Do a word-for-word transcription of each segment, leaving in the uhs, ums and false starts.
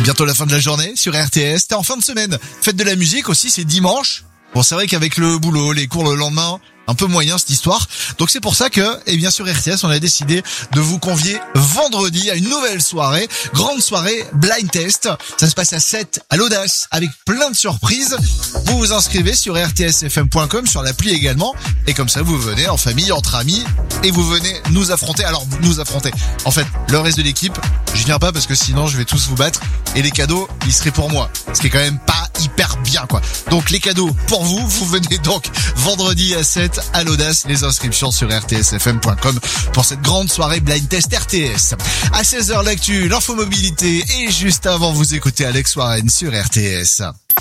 Bientôt la fin de la journée sur R T S. T'es en fin de semaine. Fête de la musique aussi, c'est dimanche. Bon, c'est vrai qu'avec le boulot, les cours le lendemain, un peu moyen cette histoire. Donc c'est pour ça que, eh bien sur R T S, on a décidé de vous convier vendredi à une nouvelle soirée, grande soirée blind test. Ça se passe à sept à l'Audace avec plein de surprises. Vous vous inscrivez sur r t s f m point com, sur l'appli également, et comme ça vous venez en famille, entre amis, et vous venez nous affronter. Alors nous affronter. En fait, le reste de l'équipe, je viens pas parce que sinon je vais tous vous battre et les cadeaux, ils seraient pour moi. Ce qui est quand même pas hyper bien quoi. Donc les cadeaux pour vous, vous venez donc vendredi à sept à l'Audace, les inscriptions sur r t s f m point com pour cette grande soirée blind test R T S. À seize heures l'actu, l'infomobilité, et juste avant vous écoutez Alex Warren sur R T S.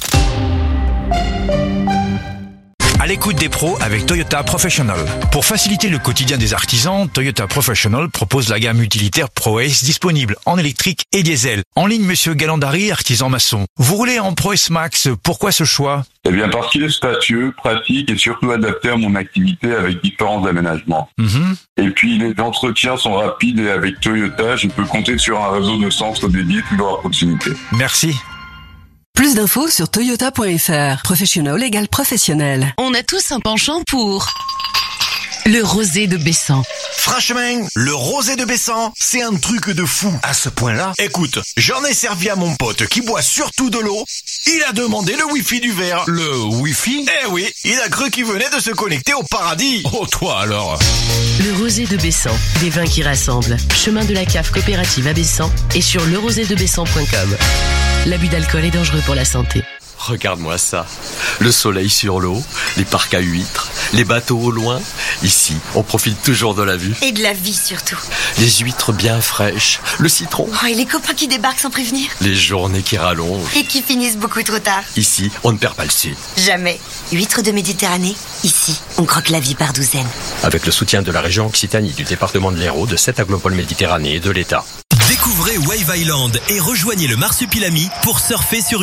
À l'écoute des pros avec Toyota Professional. Pour faciliter le quotidien des artisans, Toyota Professional propose la gamme utilitaire ProAce disponible en électrique et diesel. En ligne, monsieur Galandari, artisan maçon. Vous roulez en ProAce Max, pourquoi ce choix? Eh bien, parce qu'il est spacieux, pratique et surtout adapté à mon activité avec différents aménagements. Mm-hmm. Et puis, les entretiens sont rapides et avec Toyota, je peux compter sur un réseau de centres dédiés toujours à proximité. Merci. Plus d'infos sur toyota point f r. Professional égale professionnel. On a tous un penchant pour le rosé de Bessan. Franchement, le rosé de Bessan, c'est un truc de fou. À ce point-là, écoute, j'en ai servi à mon pote qui boit surtout de l'eau. Il a demandé le wifi du verre. Le wifi? Eh oui, il a cru qu'il venait de se connecter au paradis. Oh, toi alors. Le rosé de Bessan, des vins qui rassemblent. Chemin de la cave coopérative à Bessan et sur le rosé de bessan point com. L'abus d'alcool est dangereux pour la santé. Regarde-moi ça. Le soleil sur l'eau, les parcs à huîtres, les bateaux au loin. Ici, on profite toujours de la vue. Et de la vie surtout. Les huîtres bien fraîches, le citron. Oh, et les copains qui débarquent sans prévenir. Les journées qui rallongent. Et qui finissent beaucoup trop tard. Ici, on ne perd pas le sud. Jamais. Huîtres de Méditerranée, ici, on croque la vie par douzaines. Avec le soutien de la région Occitanie, du département de l'Hérault, de sept aglopoles Méditerranée et de l'État. Découvrez Wave Island et rejoignez le Marsupilami pour surfer sur une